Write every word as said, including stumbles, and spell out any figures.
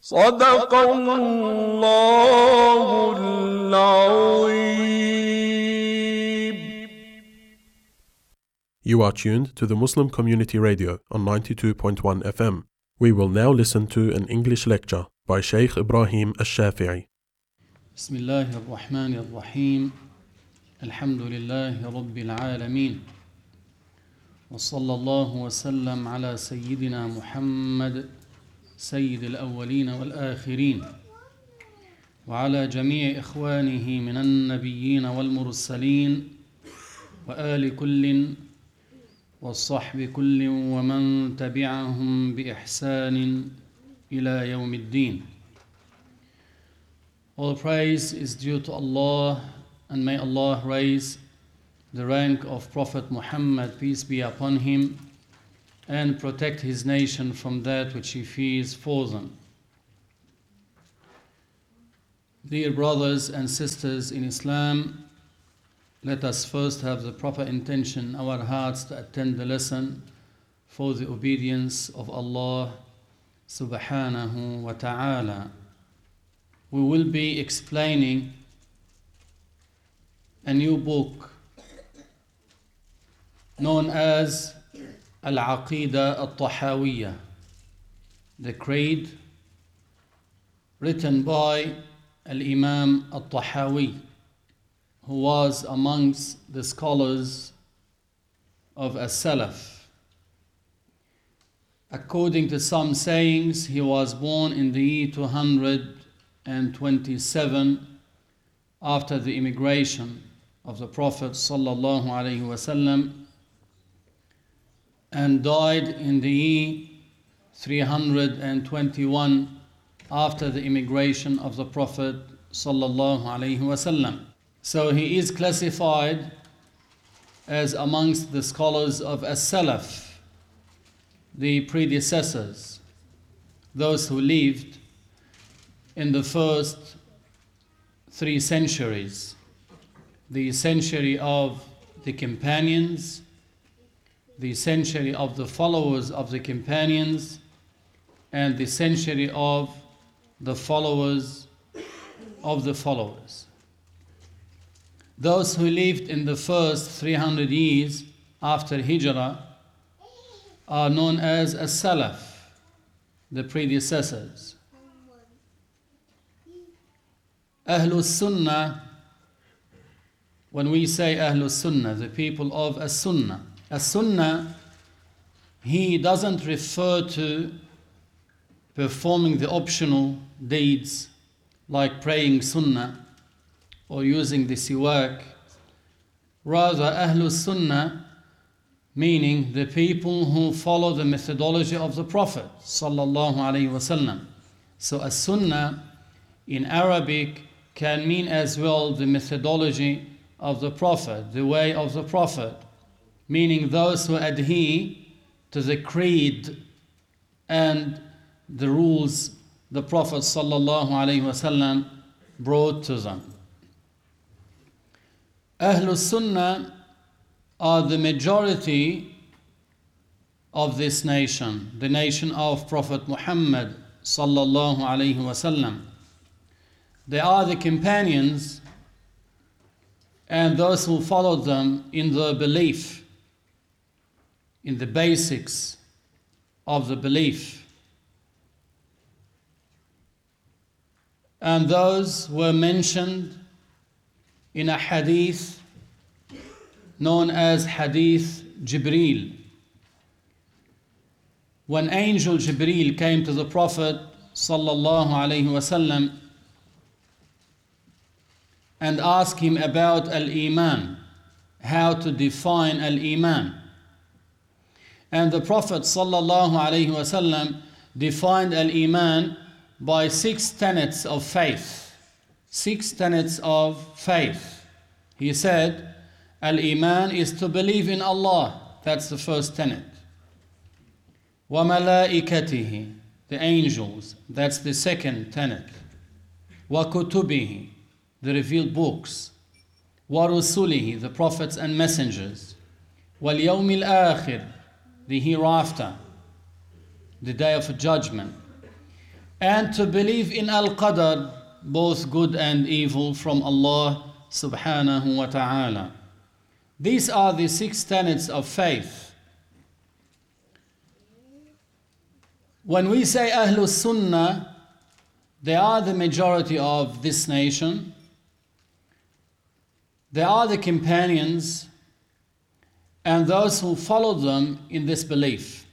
صدق الله العظيم. You are tuned to the Muslim Community Radio on ninety-two point one F M. We will now listen to an English lecture by Shaykh Ibrahim Al-Shafi'i. بسم الله الرحمن الرحيم الحمد لله رب العالمين وصلى الله وسلم على سيدنا محمد سيد الأولين والآخرين وعلى جميع إخوانه من النبيين والمرسلين وآل كل والصحب كل ومن تبعهم بإحسان إلى يوم الدين. All praise is due to Allah, and may Allah raise the rank of Prophet Muhammad, peace be upon him, and protect his nation from that which he fears for them. Dear brothers and sisters in Islam, let us first have the proper intention in our hearts to attend the lesson for the obedience of Allah subhanahu wa ta'ala. We will be explaining a new book known as Al-Aqidah Al-Tahawiyya, the Creed, written by Al-Imam Al-Tahawi, who was amongst the scholars of As-Salaf. According to some sayings, he was born in the year two hundred twenty-seven after the immigration of the Prophet sallallahu alaihi wasallam, and died in the year three hundred twenty-one after the immigration of the Prophet sallallahu alaihi wasallam. So he is classified as amongst the scholars of As-Salaf, the predecessors, those who lived in the first three centuries, the century of the companions, the century of the followers of the companions, and the century of the followers of the followers. Those who lived in the first three hundred years after Hijrah are known as As-Salaf, the predecessors. Ahlus Sunnah, when we say Ahlus Sunnah, the people of As-Sunnah, As-Sunnah, he doesn't refer to performing the optional deeds like praying Sunnah or using the siwak. Rather, Ahlus Sunnah, meaning the people who follow the methodology of the Prophet sallallahu alaihi wasallam. So As-Sunnah in Arabic can mean as well the methodology of the Prophet, the way of the Prophet, meaning those who adhere to the creed and the rules the Prophet sallallahu alaihi wasallam brought to them. Ahlus Sunnah are the majority of this nation, the nation of Prophet Muhammad sallallahu alaihi wasallam. They are the companions and those who followed them in their belief, in the basics of the belief. And those were mentioned in a hadith known as Hadith Jibreel. When angel Jibreel came to the Prophet sallallahu alaihi wasallam and asked him about Al-Iman, how to define Al-Iman. And the Prophet sallallahu alaihi wasallam defined Al-Iman by six tenets of faith. Six tenets of faith. He said, Al-Iman is to believe in Allah. That's the first tenet. Wa malaikatihi, the angels. That's the second tenet. Wa kutubihi, the revealed books. Wa rusulihi, the prophets and messengers. Wal yawmil akhir, the hereafter, the day of judgment. and to believe in Al-Qadr, both good and evil, from Allah subhanahu wa ta'ala. These are the six tenets of faith. When we say Ahlus Sunnah, they are the majority of this nation. They are the companions and those who follow them in this belief.